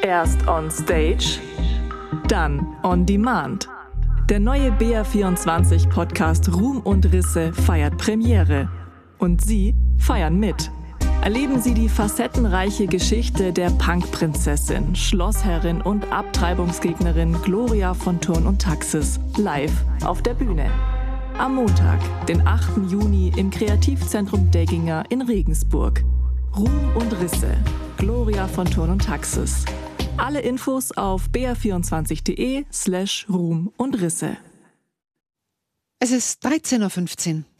Erst on Stage, dann on Demand. Der neue BR24-Podcast Ruhm und Risse feiert Premiere. Und Sie feiern mit. Erleben Sie die facettenreiche Geschichte der Punkprinzessin, Schlossherrin und Abtreibungsgegnerin Gloria von Thurn und Taxis live auf der Bühne. Am Montag, den 8. Juni im Kreativzentrum Degginger in Regensburg. Ruhm und Risse, Gloria von Thurn und Taxis. Alle Infos auf br24.de/Ruhm und Risse. Es ist 13.15 Uhr.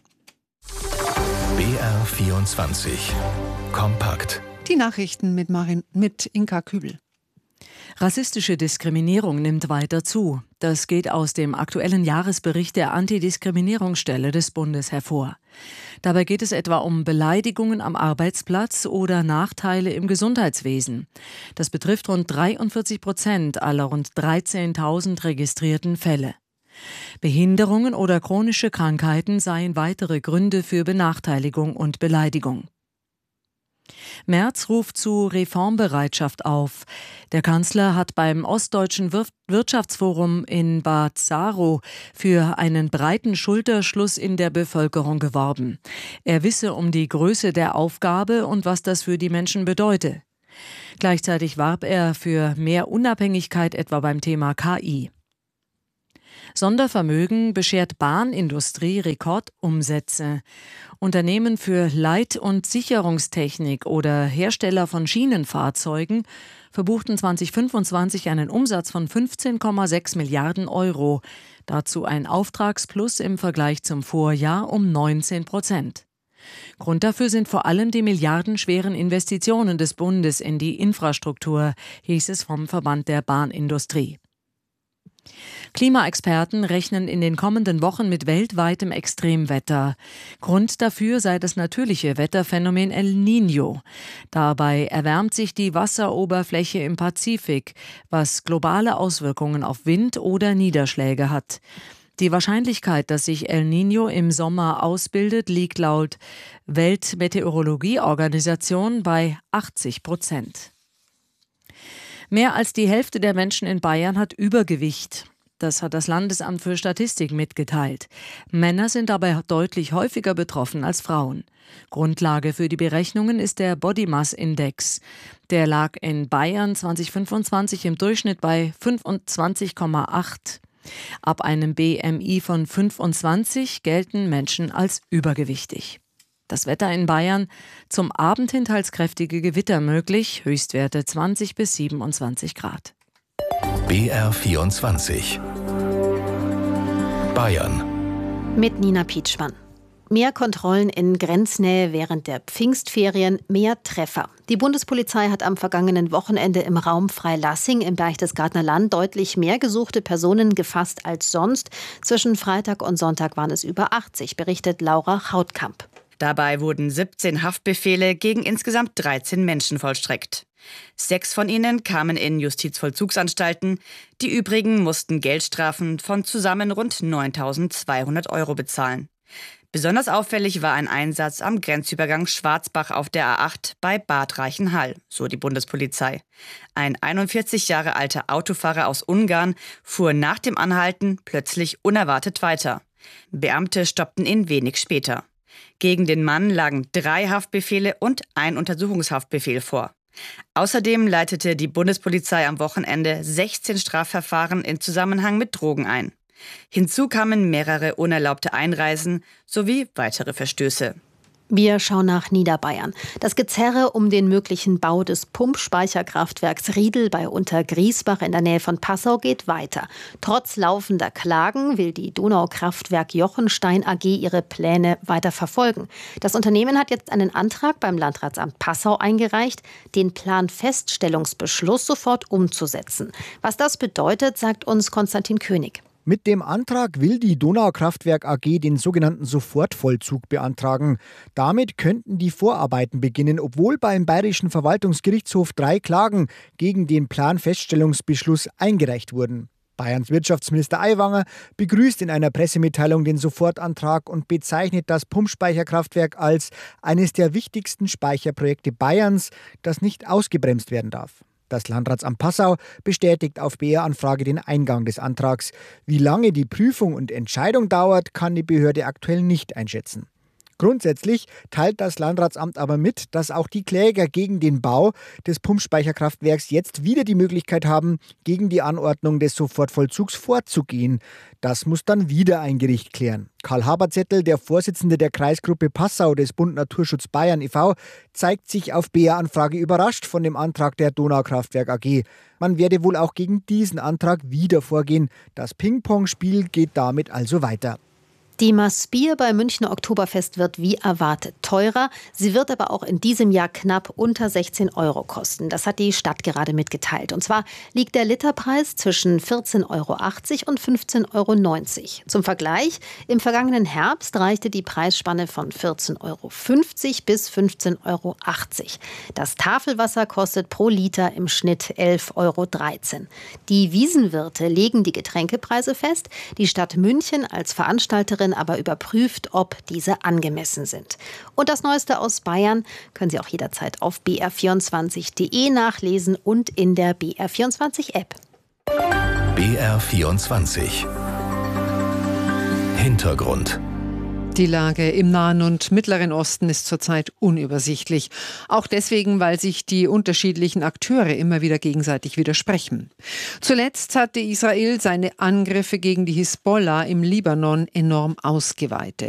BR24 Kompakt. Die Nachrichten mit Inka Kübel. Rassistische Diskriminierung nimmt weiter zu. Das geht aus dem aktuellen Jahresbericht der Antidiskriminierungsstelle des Bundes hervor. Dabei geht es etwa um Beleidigungen am Arbeitsplatz oder Nachteile im Gesundheitswesen. Das betrifft rund 43% aller rund 13.000 registrierten Fälle. Behinderungen oder chronische Krankheiten seien weitere Gründe für Benachteiligung und Beleidigung. Merz ruft zu Reformbereitschaft auf. Der Kanzler hat beim Ostdeutschen Wirtschaftsforum in Bad Saro für einen breiten Schulterschluss in der Bevölkerung geworben. Er wisse um die Größe der Aufgabe und was das für die Menschen bedeute. Gleichzeitig warb er für mehr Unabhängigkeit etwa beim Thema KI. Sondervermögen beschert Bahnindustrie Rekordumsätze. Unternehmen für Leit- und Sicherungstechnik oder Hersteller von Schienenfahrzeugen verbuchten 2025 einen Umsatz von 15,6 Milliarden Euro. Dazu ein Auftragsplus im Vergleich zum Vorjahr um 19%. Grund dafür sind vor allem die milliardenschweren Investitionen des Bundes in die Infrastruktur, hieß es vom Verband der Bahnindustrie. Klimaexperten rechnen in den kommenden Wochen mit weltweitem Extremwetter. Grund dafür sei das natürliche Wetterphänomen El Niño. Dabei erwärmt sich die Wasseroberfläche im Pazifik, was globale Auswirkungen auf Wind oder Niederschläge hat. Die Wahrscheinlichkeit, dass sich El Niño im Sommer ausbildet, liegt laut Weltmeteorologieorganisation bei 80%. Mehr als die Hälfte der Menschen in Bayern hat Übergewicht. Das hat das Landesamt für Statistik mitgeteilt. Männer sind dabei deutlich häufiger betroffen als Frauen. Grundlage für die Berechnungen ist der Body Mass Index. Der lag in Bayern 2025 im Durchschnitt bei 25,8. Ab einem BMI von 25 gelten Menschen als übergewichtig. Das Wetter in Bayern: zum Abend hin teils kräftige Gewitter möglich, Höchstwerte 20 bis 27 Grad. BR24 Bayern mit Nina Pietschmann. Mehr Kontrollen in Grenznähe während der Pfingstferien, mehr Treffer. Die Bundespolizei hat am vergangenen Wochenende im Raum Freilassing im Berchtesgadener Land deutlich mehr gesuchte Personen gefasst als sonst. Zwischen Freitag und Sonntag waren es über 80, berichtet Laura Hautkamp. Dabei wurden 17 Haftbefehle gegen insgesamt 13 Menschen vollstreckt. 6 von ihnen kamen in Justizvollzugsanstalten. Die übrigen mussten Geldstrafen von zusammen rund 9.200 Euro bezahlen. Besonders auffällig war ein Einsatz am Grenzübergang Schwarzbach auf der A8 bei Bad Reichenhall, so die Bundespolizei. Ein 41 Jahre alter Autofahrer aus Ungarn fuhr nach dem Anhalten plötzlich unerwartet weiter. Beamte stoppten ihn wenig später. Gegen den Mann lagen 3 Haftbefehle und ein Untersuchungshaftbefehl vor. Außerdem leitete die Bundespolizei am Wochenende 16 Strafverfahren in Zusammenhang mit Drogen ein. Hinzu kamen mehrere unerlaubte Einreisen sowie weitere Verstöße. Wir schauen nach Niederbayern. Das Gezerre um den möglichen Bau des Pumpspeicherkraftwerks Riedel bei Untergriesbach in der Nähe von Passau geht weiter. Trotz laufender Klagen will die Donaukraftwerk Jochenstein AG ihre Pläne weiter verfolgen. Das Unternehmen hat jetzt einen Antrag beim Landratsamt Passau eingereicht, den Planfeststellungsbeschluss sofort umzusetzen. Was das bedeutet, sagt uns Konstantin König. Mit dem Antrag will die Donaukraftwerk AG den sogenannten Sofortvollzug beantragen. Damit könnten die Vorarbeiten beginnen, obwohl beim Bayerischen Verwaltungsgerichtshof 3 Klagen gegen den Planfeststellungsbeschluss eingereicht wurden. Bayerns Wirtschaftsminister Aiwanger begrüßt in einer Pressemitteilung den Sofortantrag und bezeichnet das Pumpspeicherkraftwerk als eines der wichtigsten Speicherprojekte Bayerns, das nicht ausgebremst werden darf. Das Landratsamt Passau bestätigt auf BR-Anfrage den Eingang des Antrags. Wie lange die Prüfung und Entscheidung dauert, kann die Behörde aktuell nicht einschätzen. Grundsätzlich teilt das Landratsamt aber mit, dass auch die Kläger gegen den Bau des Pumpspeicherkraftwerks jetzt wieder die Möglichkeit haben, gegen die Anordnung des Sofortvollzugs vorzugehen. Das muss dann wieder ein Gericht klären. Karl Haberzettel, der Vorsitzende der Kreisgruppe Passau des Bund Naturschutz Bayern e.V., zeigt sich auf BR-Anfrage überrascht von dem Antrag der Donaukraftwerk AG. Man werde wohl auch gegen diesen Antrag wieder vorgehen. Das Ping-Pong-Spiel geht damit also weiter. Die Maßbier beim Münchner Oktoberfest wird wie erwartet teurer. Sie wird aber auch in diesem Jahr knapp unter 16 € kosten. Das hat die Stadt gerade mitgeteilt. Und zwar liegt der Literpreis zwischen 14,80 € und 15,90 €. Zum Vergleich, im vergangenen Herbst reichte die Preisspanne von 14,50 € bis 15,80 €. Das Tafelwasser kostet pro Liter im Schnitt 11,13 €. Die Wiesenwirte legen die Getränkepreise fest. Die Stadt München als Veranstalterin aber überprüft, ob diese angemessen sind. Und das Neueste aus Bayern können Sie auch jederzeit auf br24.de nachlesen und in der BR24-App. BR24 Hintergrund. Die Lage im Nahen und Mittleren Osten ist zurzeit unübersichtlich. Auch deswegen, weil sich die unterschiedlichen Akteure immer wieder gegenseitig widersprechen. Zuletzt hatte Israel seine Angriffe gegen die Hisbollah im Libanon enorm ausgeweitet.